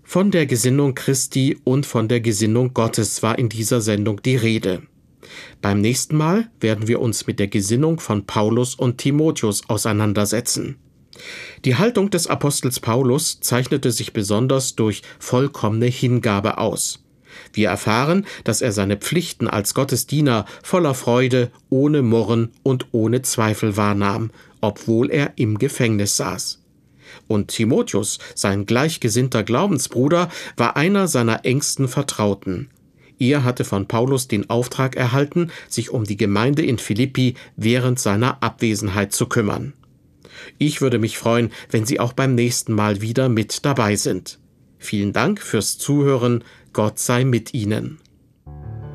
Von der Gesinnung Christi und von der Gesinnung Gottes war in dieser Sendung die Rede. Beim nächsten Mal werden wir uns mit der Gesinnung von Paulus und Timotheus auseinandersetzen. Die Haltung des Apostels Paulus zeichnete sich besonders durch vollkommene Hingabe aus. Wir erfahren, dass er seine Pflichten als Gottesdiener voller Freude, ohne Murren und ohne Zweifel wahrnahm, obwohl er im Gefängnis saß. Und Timotheus, sein gleichgesinnter Glaubensbruder, war einer seiner engsten Vertrauten. Er hatte von Paulus den Auftrag erhalten, sich um die Gemeinde in Philippi während seiner Abwesenheit zu kümmern. Ich würde mich freuen, wenn Sie auch beim nächsten Mal wieder mit dabei sind. Vielen Dank fürs Zuhören. Gott sei mit Ihnen.